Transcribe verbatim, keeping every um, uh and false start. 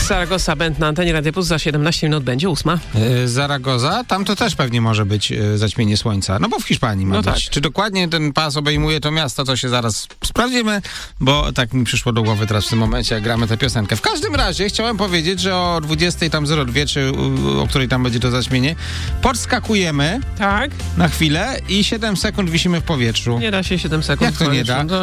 Zaragoza, Bent na antenie Radia Plus, za siedemnaście minut będzie ósma. Yy, Zaragoza, tam to też pewnie może być yy, zaćmienie słońca, no bo w Hiszpanii ma No być. tak. Czy dokładnie ten pas obejmuje to miasto, to się zaraz sprawdzimy, bo tak mi przyszło do głowy teraz w tym momencie, jak gramy tę piosenkę. W każdym razie chciałem powiedzieć, że o dwudziestej tam zero dwie, czy yy, o której tam będzie to zaćmienie, podskakujemy Tak? na chwilę i siedem sekund wisimy w powietrzu. Nie da się siedem sekund. Jak to nie da?